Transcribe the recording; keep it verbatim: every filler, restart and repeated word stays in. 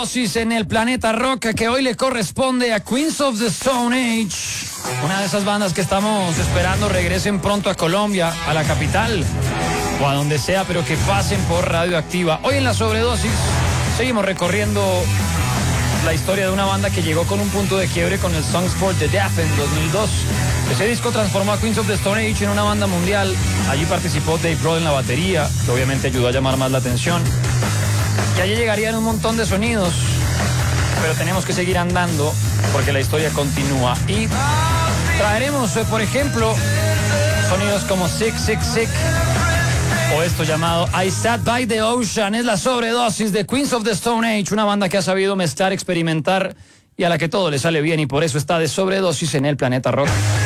Sobredosis en el planeta rock, que hoy le corresponde a Queens of the Stone Age, una de esas bandas que estamos esperando regresen pronto a Colombia, a la capital o a donde sea, pero que pasen por Radioactiva. Hoy en la Sobredosis seguimos recorriendo la historia de una banda que llegó con un punto de quiebre con el Songs for the Deaf en dos mil dos. Ese disco transformó a Queens of the Stone Age en una banda mundial. Allí participó Dave Grohl en la batería, que obviamente ayudó a llamar más la atención. Y allí llegarían un montón de sonidos, pero tenemos que seguir andando porque la historia continúa. Y traeremos, por ejemplo, sonidos como Sick, Sick, Sick, o esto llamado I Sat by the Ocean. Es la Sobredosis de Queens of the Stone Age, una banda que ha sabido mezclar, experimentar y a la que todo le sale bien, y por eso está de sobredosis en el planeta rock.